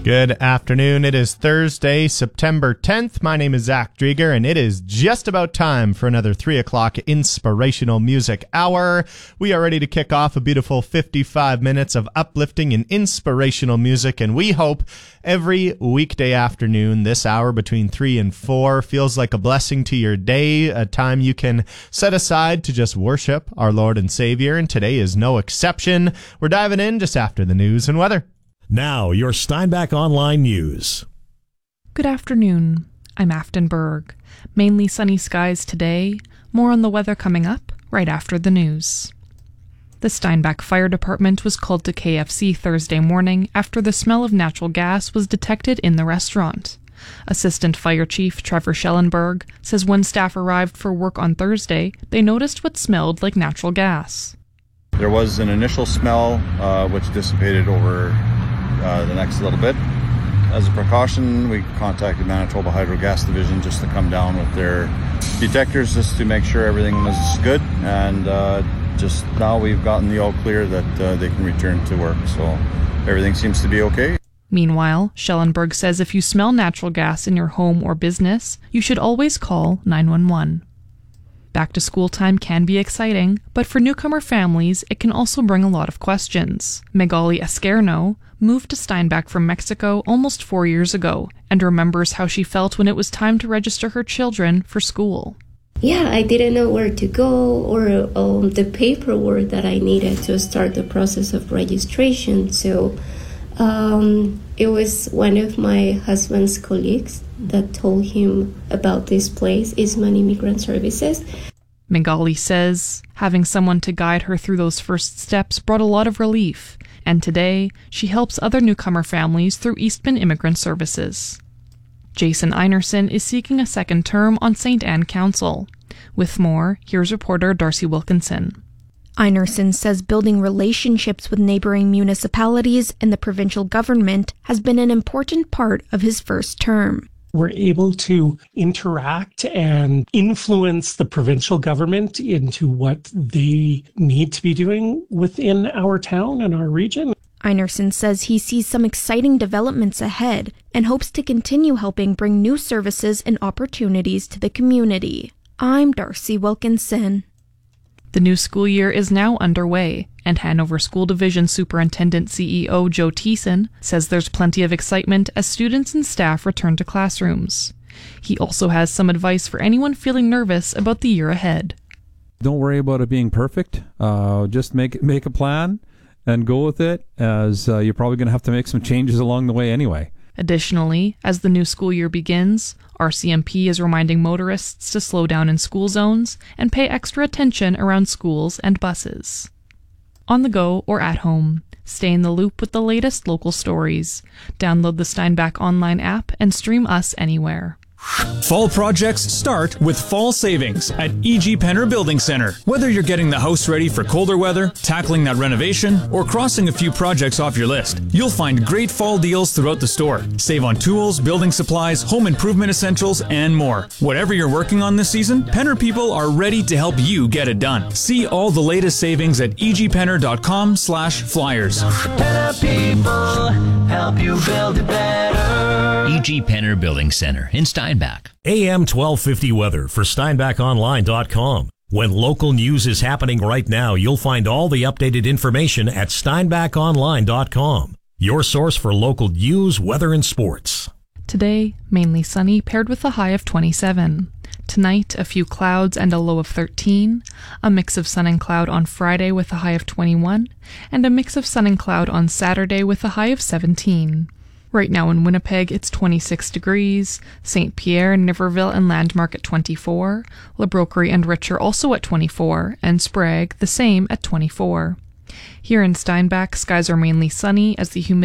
Good afternoon. It is Thursday, September 10th. My name is Zach Drieger, and it is just about time for another 3 o'clock Inspirational Music Hour. We are ready to kick off a beautiful 55 minutes of uplifting and inspirational music, and we hope every weekday afternoon, this hour between 3 and 4, feels like a blessing to your day, a time you can set aside to just worship our Lord and Savior, and today is no exception. We're diving in just after the news and weather. Now, your Steinbach Online News. Good afternoon. I'm Afton Berg. Mainly sunny skies today. More on the weather coming up right after the news. The Steinbach Fire Department was called to KFC Thursday morning after the smell of natural gas was detected in the restaurant. Assistant Fire Chief Trevor Schellenberg says when staff arrived for work on Thursday, they noticed what smelled like natural gas. There was an initial smell which dissipated over the next little bit. As a precaution, we contacted Manitoba Hydro Gas Division just to come down with their detectors just to make sure everything was good, and just now we've gotten the all clear that they can return to work, so everything seems to be okay. Meanwhile, Schellenberg says if you smell natural gas in your home or business, you should always call 911. Back to school time can be exciting, but for newcomer families, it can also bring a lot of questions. Magali Esquerno moved to Steinbach from Mexico almost 4 years ago and remembers how she felt when it was time to register her children for school. Yeah, I didn't know where to go or the paperwork that I needed to start the process of registration. So it was one of my husband's colleagues that told him about this place, Eastman Immigrant Services. Magali says having someone to guide her through those first steps brought a lot of relief, and today she helps other newcomer families through Eastman Immigrant Services. Jason Einerson is seeking a second term on St. Anne Council. With more, here's reporter Darcy Wilkinson. Einerson says building relationships with neighboring municipalities and the provincial government has been an important part of his first term. We're able to interact and influence the provincial government into what they need to be doing within our town and our region. Einerson says he sees some exciting developments ahead and hopes to continue helping bring new services and opportunities to the community. I'm Darcy Wilkinson. The new school year is now underway, and Hanover School Division Superintendent CEO Joe Thiessen says there's plenty of excitement as students and staff return to classrooms. He also has some advice for anyone feeling nervous about the year ahead. Don't worry about it being perfect. Just make a plan and go with it, as you're probably going to have to make some changes along the way anyway. Additionally, as the new school year begins, RCMP is reminding motorists to slow down in school zones and pay extra attention around schools and buses. On the go or at home, stay in the loop with the latest local stories. Download the Steinbach Online app and stream us anywhere. Fall projects start with fall savings at E.G. Penner Building Center. Whether you're getting the house ready for colder weather, tackling that renovation, or crossing a few projects off your list, you'll find great fall deals throughout the store. Save on tools, building supplies, home improvement essentials, and more. Whatever you're working on this season, Penner people are ready to help you get it done. See all the latest savings at egpenner.com/flyers. Penner people help you build it better. E.G. Penner Building Center in Steinbach. AM 1250 weather for SteinbachOnline.com. When local news is happening right now, you'll find all the updated information at SteinbachOnline.com. Your source for local news, weather, and sports. Today, mainly sunny, paired with a high of 27. Tonight, a few clouds and a low of 13. A mix of sun and cloud on Friday with a high of 21. And a mix of sun and cloud on Saturday with a high of 17. Right now in Winnipeg, it's 26 degrees, St. Pierre, Niverville, and Landmark at 24, La Broquerie and Richer also at 24, and Sprague the same at 24. Here in Steinbach, skies are mainly sunny as the humidity